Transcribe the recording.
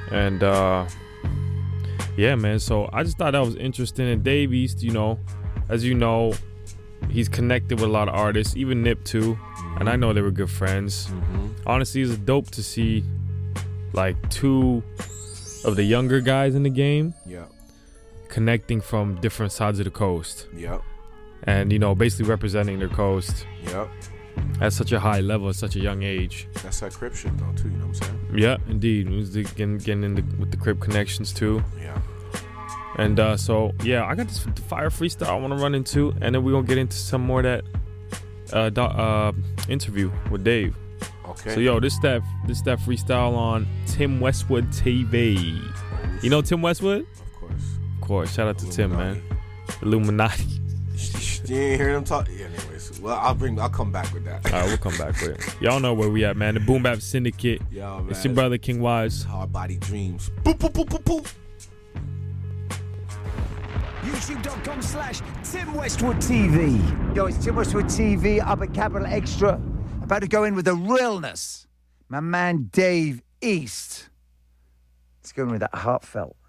And yeah, man. So I just thought that was interesting. And Dave East, you know, as you know, he's connected with a lot of artists, even Nip too. And I know they were good friends. Honestly, it's dope to see like two of the younger guys in the game connecting from different sides of the coast. And, you know, basically representing their coast at such a high level at such a young age. That's that Crip shit though too, you know what I'm saying? Yeah, indeed. It was getting in with the Crip connections too. And so yeah, I got this fire freestyle I want to run into, and then we're gonna get into some more of that interview with Dave. Okay. So yo, this that freestyle on Tim Westwood TV. You know Tim Westwood? Of course. Shout out to Tim, man. Illuminati. You ain't hear them talk? Yeah, anyways. Well, I'll come back with that. All right, we'll come back with it. Y'all know where we at, man. The Boom Bap Syndicate. Yo, man. It's your brother King Wise. Hard Body Dreams. Boop, boop, boop, boop, boop. YouTube.com/Tim Westwood TV. Yo, it's Tim Westwood TV up at Capital Extra. About to go in with the realness. My man Dave East. Let's go in with that heartfelt.